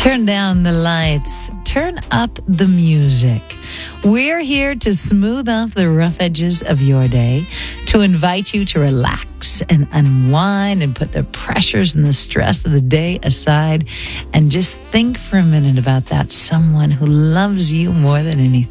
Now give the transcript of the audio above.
Turn down the lights. Turn up the music. We're here to smooth off the rough edges of your day, to invite you to relax and unwind and put the pressures and the stress of the day aside and just think for a minute about that someone who loves you more than anything.